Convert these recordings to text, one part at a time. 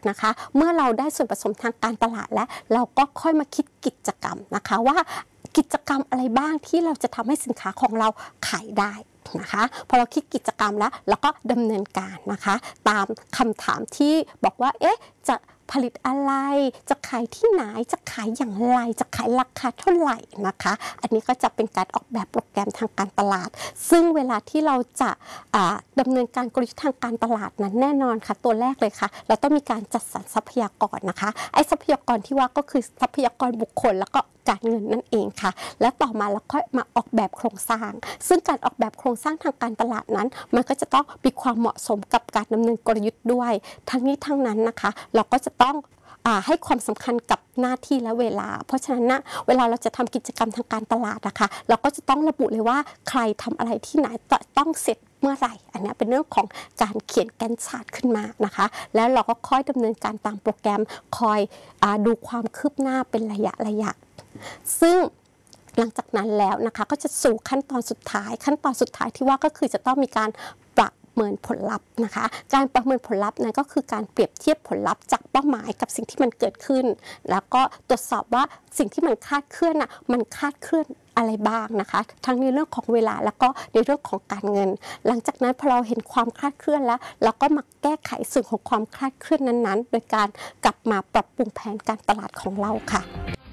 นะคะเมื่อเราได้ส่วนผสมทางการตลาดแล้วเราก็ค่อยมาคิดกิจกรรมนะคะว่ากิจกรรมอะไรบ้างที่เราจะทำให้สินค้าของเราขายได้นะคะพอเราคิดกิจกรรมแล้วเราก็ดำเนินการนะคะตามคำถามที่บอกว่าจะผลิตอะไรจะขายที่ไหนจะขายอย่างไรจะขายราคาเท่าไหร่นะคะอันนี้ก็จะเป็นการออกแบบโปรแกรมทางการตลาดซึ่งเวลาที่เราจะดำเนินการกลยุทธ์ทางการตลาดนั้นแน่นอนค่ะตัวแรกเลยค่ะเราต้องมีการจัดสรรทรัพยากรนะคะไอ้ทรัพยากรที่ว่าก็คือทรัพยากรบุคคลแล้วก็การเงินนั่นเองค่ะและต่อมาเราค่อยมาออกแบบโครงสร้างซึ่งการออกแบบโครงสร้างทางการตลาดนั้นมันก็จะต้องมีความเหมาะสมกับการดำเนินกลยุทธ์ด้วยทั้งนี้ทั้งนั้นนะคะเราก็จะต้องให้ความสำคัญกับหน้าที่และเวลาเพราะฉะนั้นนะเวลาเราจะทำกิจกรรมทางการตลาดนะคะเราก็จะต้องระบุเลยว่าใครทำอะไรที่ไหนต้องเสร็จเมื่อไหร่อันนี้เป็นเรื่องของการเขียนแกนชาร์ตขึ้นมานะคะแล้วเราก็ค่อยดำเนินการตามโปรแกรมคอยดูความคืบหน้าเป็นระยะซึ่งหลังจากนั้นแล้วนะคะก็จะสู่ขั้นตอนสุดท้ายที่ว่าก็คือจะต้องมีการประเมินผลลัพธ์นะคะการประเมินผลลัพธ์นั้นก็คือการเปรียบเทียบผลลัพธ์จากเป้าหมายกับสิ่งที่มันเกิดขึ้นแล้วก็ตรวจสอบว่าสิ่งที่มันคลาดเคลื่อนมันคลาดเคลื่อนอะไรบ้างนะคะทั้งในเรื่องของเวลาแล้วก็ในเรื่องของการเงินหลังจากนั้นพอเราเห็นความคลาดเคลื่อนแล้วเราก็มาแก้ไขส่วนของความคลาดเคลื่อนนั้นๆโดยการกลับมาปรับปรุงแผนการตลาดของเราค่ะ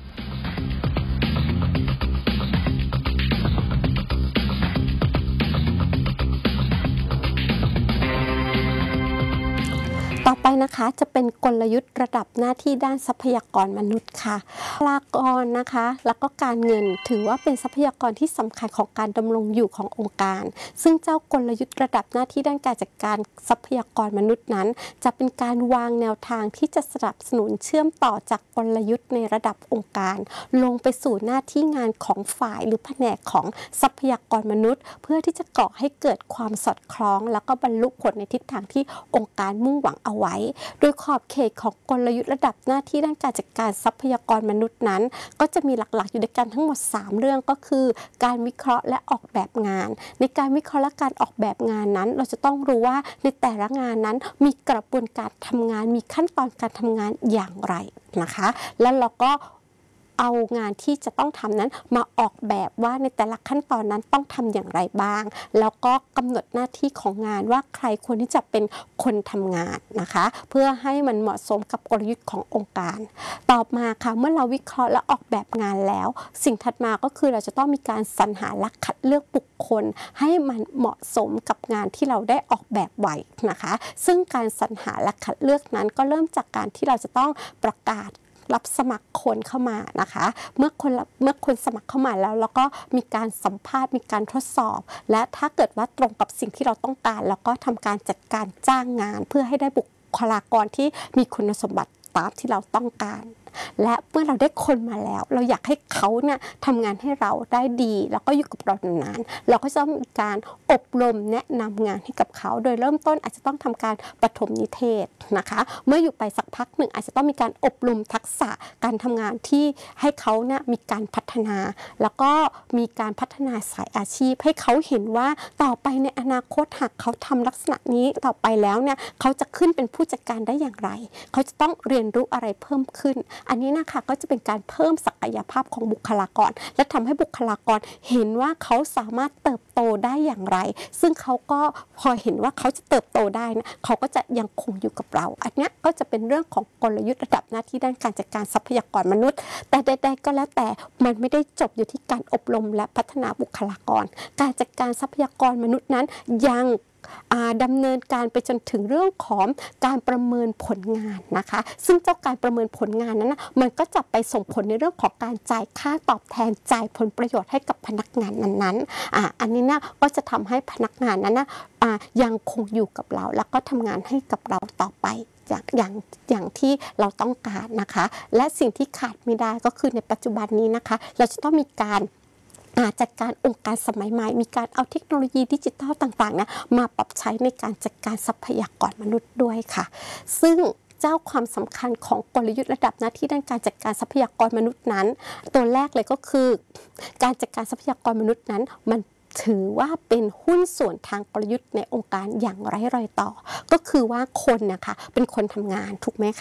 ต่อไปนะคะจะเป็นกลยุทธ์ระดับหน้าที่ด้านทรัพยากรมนุษย์ค่ะบุคลากรนะคะแล้วก็การเงินถือว่าเป็นทรัพยากรที่สำคัญของการดำรงอยู่ขององค์การซึ่งเจ้ากลยุทธ์ระดับหน้าที่ด้านการจัดการทรัพยากรมนุษย์นั้นจะเป็นการวางแนวทางที่จะสนับสนุนเชื่อมต่อจากกลยุทธ์ในระดับองค์การลงไปสู่หน้าที่งานของฝ่ายหรือแผนกของทรัพยากรมนุษย์เพื่อที่จะก่อให้เกิดความสอดคล้องแล้วก็บรรลุผลในทิศทางที่องค์การมุ่งหวังเอาไว้โดยขอบเขตของกลยุทธ์ระดับหน้าที่ด้านการจัดการทรัพยากรมนุษย์นั้นก็จะมีหลักๆอยู่ด้วยกันทั้งหมด3เรื่องก็คือการวิเคราะห์และออกแบบงานในการวิเคราะห์และการออกแบบงานนั้นเราจะต้องรู้ว่าในแต่ละงานนั้นมีกระบวนการทำงานมีขั้นตอนการทำงานอย่างไรนะคะแล้วเราก็เอางานที่จะต้องทำนั้นมาออกแบบว่าในแต่ละขั้นตอนนั้นต้องทำอย่างไรบ้างแล้วก็กำหนดหน้าที่ของงานว่าใครควรที่จะเป็นคนทำงานนะคะเพื่อให้มันเหมาะสมกับกลยุทธ์ขององค์การต่อมาค่ะเมื่อเราวิเคราะห์และออกแบบงานแล้วสิ่งถัดมาก็คือเราจะต้องมีการสรรหาและคัดเลือกบุคคลให้มันเหมาะสมกับงานที่เราได้ออกแบบไว้นะคะซึ่งการสรรหาและคัดเลือกนั้นก็เริ่มจากการที่เราจะต้องประกาศรับสมัครคนเข้ามานะคะเมื่อคนสมัครเข้ามาแล้วเราก็มีการสัมภาษณ์มีการทดสอบและถ้าเกิดว่าตรงกับสิ่งที่เราต้องการแล้วก็ทำการจัดการจ้างงานเพื่อให้ได้บุคลากรที่มีคุณสมบัติตามที่เราต้องการและเมื่อเราได้คนมาแล้วเราอยากให้เขาเนี่ยทำงานให้เราได้ดีแล้วก็อยู่กับเรานานๆเราก็จะต้องมีการอบรมแนะนำงานให้กับเขาโดยเริ่มต้นอาจจะต้องทำการปฐมนิเทศนะคะเมื่ออยู่ไปสักพักหนึ่งอาจจะต้องมีการอบรมทักษะการทำงานที่ให้เขาเนี่ยมีการพัฒนาแล้วก็มีการพัฒนาสายอาชีพให้เขาเห็นว่าต่อไปในอนาคตหากเขาทำลักษณะนี้ต่อไปแล้วเนี่ยเขาจะขึ้นเป็นผู้จัดการได้อย่างไรเขาจะต้องเรียนรู้อะไรเพิ่มขึ้นอันนี้นะคะก็จะเป็นการเพิ่มศักยภาพของบุคลากรและทำให้บุคลากรเห็นว่าเขาสามารถเติบโตได้อย่างไรซึ่งเขาก็พอเห็นว่าเขาจะเติบโตได้นะเขาก็จะยังคงอยู่กับเราอันนี้ก็จะเป็นเรื่องของกลยุทธ์ระดับหน้าที่ด้านการจัดการทรัพยากรมนุษย์แต่ใดๆก็แล้วแต่มันไม่ได้จบอยู่ที่การอบรมและพัฒนาบุคลากรการจัดการทรัพยากรมนุษย์นั้นยังดำเนินการไปจนถึงเรื่องของการประเมินผลงานนะคะซึ่งเจ้าการประเมินผลงานนั้นนะมันก็จะไปส่งผลในเรื่องของการจ่ายค่าตอบแทนจ่ายผลประโยชน์ให้กับพนักงานนั้นๆอันนี้นะก็จะทำให้พนักงานนั้นนะยังคงอยู่กับเราแล้วก็ทำงานให้กับเราต่อไปอย่างที่เราต้องการนะคะและสิ่งที่ขาดไม่ได้ก็คือในปัจจุบันนี้นะคะเราจะต้องมีการจัดการองค์การสมัยใหม่มีการเอาเทคโนโลยีดิจิทัลต่างๆนะมาปรับใช้ในการจัดการทรัพยากรมนุษย์ด้วยค่ะซึ่งเจ้าความสำคัญของกลยุทธ์ระดับหน้าที่ด้านการจัดการทรัพยากรมนุษย์นั้นตัวแรกเลยก็คือการจัดการทรัพยากรมนุษย์นั้นมันถือว่าเป็นหุ้นส่วนทางกลยุทธ์ในองค์การอย่างไร้รอยต่อก็คือว่าคนนะคะเป็นคนทำงานถูกไหมคะ